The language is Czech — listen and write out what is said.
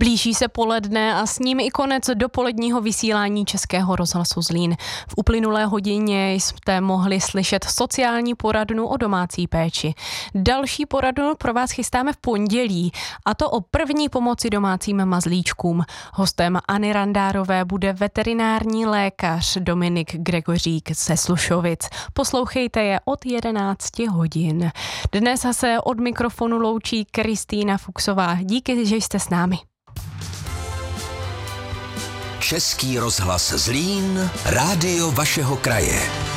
Blíží se poledne a s ním i konec dopoledního vysílání Českého rozhlasu Zlín. V uplynulé hodině jste mohli slyšet sociální poradnu o domácí péči. Další poradnu pro vás chystáme v pondělí, a to o první pomoci domácím mazlíčkům. Hostem Anny Randárové bude veterinární lékař Dominik Gregořík ze Slušovic. Poslouchejte je od 11 hodin. Dnes se od mikrofonu loučí Kristýna Fuchsová. Díky, že jste s námi. Český rozhlas Zlín, rádio vašeho kraje.